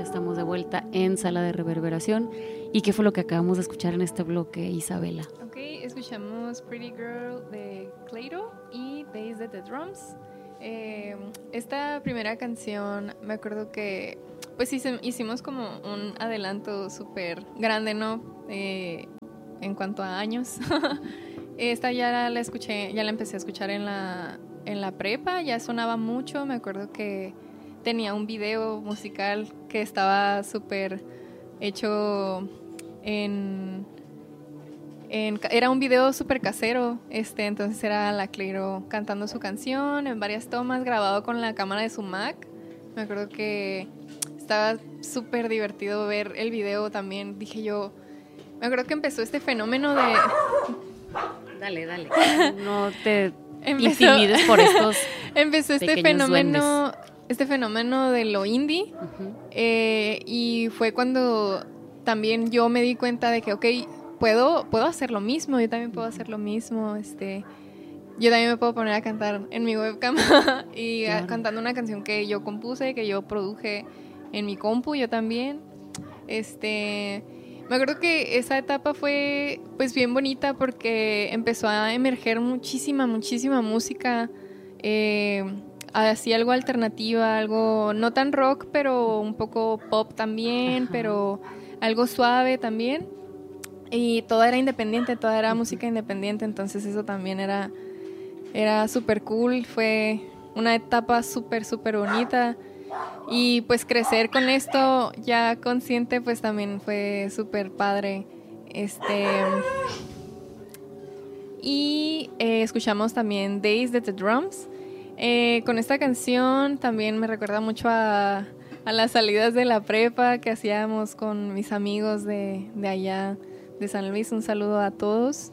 estamos de vuelta en Sala de Reverberación. ¿Y qué fue lo que acabamos de escuchar en este bloque, Isabela? Ok, escuchamos Pretty Girl de Clayton y Days of the Drums. Esta primera canción, me acuerdo que pues hicimos como un adelanto súper grande, ¿no? En cuanto a años. Esta ya la escuché, ya la empecé a escuchar en la prepa, ya sonaba mucho. Me acuerdo que tenía un video musical que estaba súper hecho era un video súper casero, entonces era la Clayton cantando su canción en varias tomas, grabado con la cámara de su Mac. Me acuerdo que estaba súper divertido ver el video también. Me acuerdo que empezó este fenómeno de... Dale, no te intimides por estos empezó este fenómeno de lo indie. Uh-huh. Y fue cuando también yo me di cuenta de que, ok, puedo hacer lo mismo, yo también puedo hacer lo mismo, yo también me puedo poner a cantar en mi webcam y claro, cantando una canción que yo compuse, que yo produje en mi compu, yo también. Me acuerdo que esa etapa fue pues bien bonita porque empezó a emerger muchísima música, así algo alternativa, algo no tan rock, pero un poco pop también. Ajá. Pero algo suave también. Y todo era independiente, toda era música independiente, entonces eso también era súper cool. Fue una etapa súper bonita. Y pues crecer con esto ya consciente pues también fue súper padre. Y escuchamos también Days of the Drums. Con esta canción también me recuerda mucho a las salidas de la prepa que hacíamos con mis amigos de allá de San Luis. Un saludo a todos.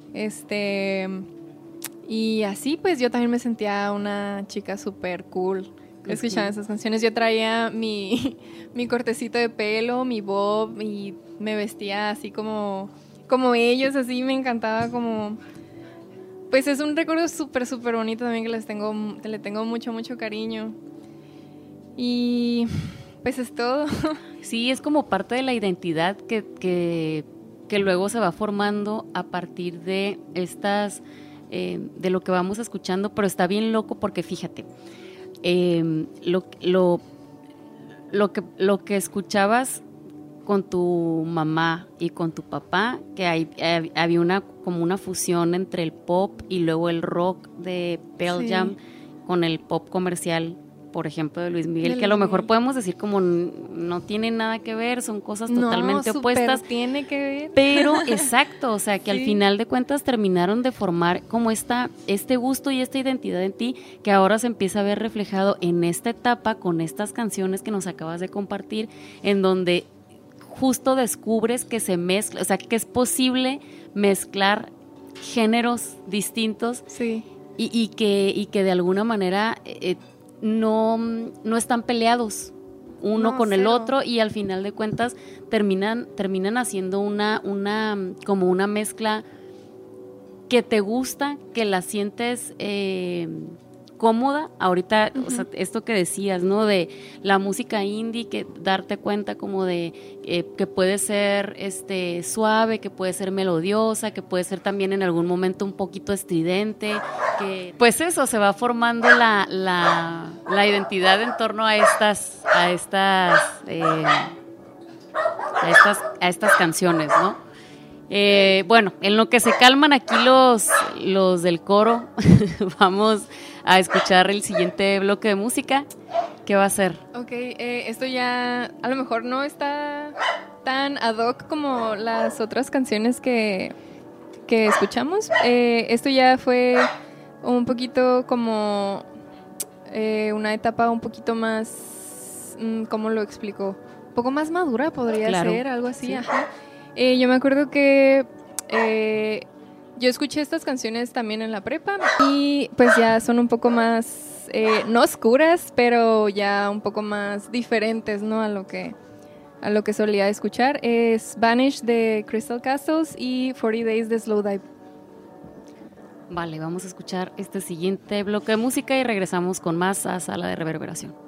Y así pues yo también me sentía una chica súper cool escuchando esas canciones. Yo traía mi cortecito de pelo, mi bob, y me vestía así como ellos, así me encantaba como... Pues es un recuerdo súper bonito también que le tengo mucho cariño. Y pues es todo. Sí, es como parte de la identidad que luego se va formando a partir de estas, de lo que vamos escuchando, pero está bien loco porque fíjate, lo que escuchabas con tu mamá y con tu papá, que había como una fusión entre el pop y luego el rock de Pearl Jam con el pop comercial, por ejemplo, de Luis Miguel, que a lo mejor podemos decir como no tiene nada que ver, son cosas totalmente opuestas. Tiene que ver. Pero, exacto, o sea, que al final de cuentas terminaron de formar como este gusto y esta identidad en ti, que ahora se empieza a ver reflejado en esta etapa con estas canciones que nos acabas de compartir, en donde justo descubres que se mezcla, o sea, que es posible mezclar géneros distintos. Sí. Y que de alguna manera no están peleados uno con el otro, y al final de cuentas terminan haciendo como una mezcla que te gusta, que la sientes cómoda. Ahorita, o sea, esto que decías, ¿no? De la música indie, que darte cuenta como de que puede ser suave, que puede ser melodiosa, que puede ser también en algún momento un poquito estridente, que pues eso, se va formando la identidad en torno a estas canciones, ¿no? Bueno, en lo que se calman aquí los del coro, vamos a escuchar el siguiente bloque de música. ¿Qué va a ser? Ok, esto ya a lo mejor no está tan ad hoc como las otras canciones que escuchamos. Esto ya fue un poquito como una etapa un poquito más, ¿cómo lo explico? Un poco más madura podría ser, algo así, sí. Ajá. Yo me acuerdo que yo escuché estas canciones también en la prepa y pues ya son un poco más, no oscuras, pero ya un poco más diferentes, ¿no? a lo que solía escuchar. Es Vanish de Crystal Castles y 40 Days de Slowdive. Vale, vamos a escuchar este siguiente bloque de música y regresamos con más a Sala de Reverberación.